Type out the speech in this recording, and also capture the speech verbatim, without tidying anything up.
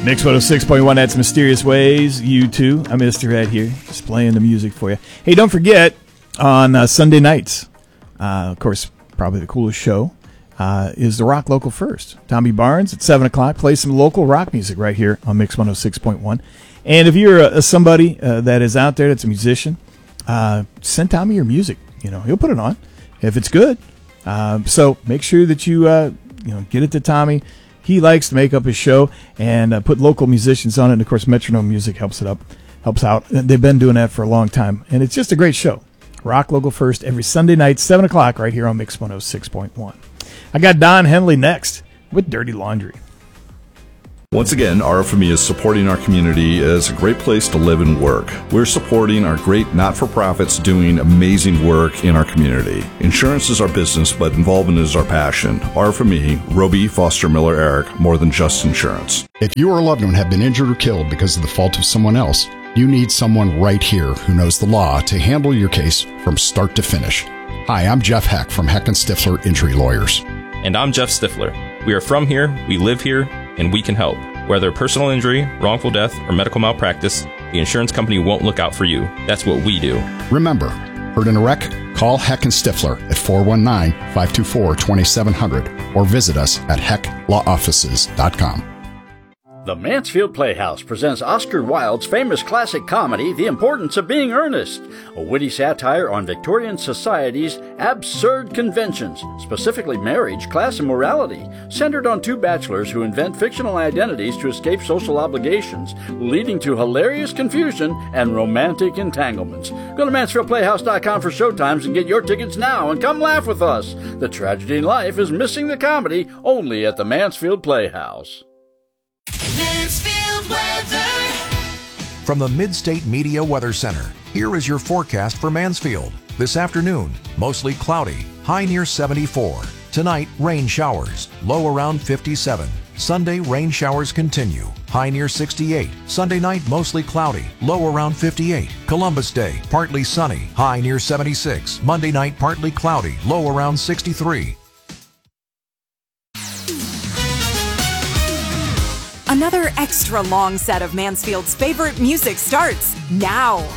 Mix one oh six point one, that's Mysterious Ways. You too. I'm Mister Ed here, just playing the music for you. Hey, don't forget, on uh, Sunday nights, uh, of course, probably the coolest show, uh, is the Rock Local First. Tommy Barnes at seven o'clock plays some local rock music right here on Mix one oh six point one. And if you're a, a somebody uh, that is out there that's a musician, uh, send Tommy your music. You know, he'll put it on if it's good. Uh, so make sure that you, uh, you know, get it to Tommy. He likes to make up his show and uh, put local musicians on it. And, of course, Metronome Music helps it up, helps out. They've been doing that for a long time. And it's just a great show. Rock Local First every Sunday night, seven o'clock, right here on Mix one oh six point one. I got Don Henley next with Dirty Laundry. Once again, R F M E is supporting our community as a great place to live and work. We're supporting our great not-for-profits doing amazing work in our community. Insurance is our business, but involvement is our passion. R F M E, Roby, Foster, Miller, Eric, more than just insurance. If you or a loved one have been injured or killed because of the fault of someone else, you need someone right here who knows the law to handle your case from start to finish. Hi, I'm Jeff Heck from Heck and Stifler Injury Lawyers. And I'm Jeff Stifler. We are from here, we live here, and we can help. Whether personal injury, wrongful death, or medical malpractice, the insurance company won't look out for you. That's what we do. Remember, hurt in a wreck? Call Heck and Stifler at four one nine, five two four, two seven zero zero or visit us at heck law offices dot com. The Mansfield Playhouse presents Oscar Wilde's famous classic comedy, The Importance of Being Earnest, a witty satire on Victorian society's absurd conventions, specifically marriage, class, and morality, centered on two bachelors who invent fictional identities to escape social obligations, leading to hilarious confusion and romantic entanglements. Go to mansfield playhouse dot com for showtimes and get your tickets now, and come laugh with us. The tragedy in life is missing the comedy only at the Mansfield Playhouse. Mansfield weather. From the Mid-State Media Weather Center, here is your forecast for Mansfield. This afternoon, mostly cloudy, high near seventy-four. Tonight, rain showers, low around fifty-seven. Sunday, rain showers continue, high near sixty-eight. Sunday night, mostly cloudy, low around fifty-eight. Columbus Day, partly sunny, high near seventy-six. Monday night, partly cloudy, low around sixty-three. Another extra long set of Mansfield's favorite music starts now.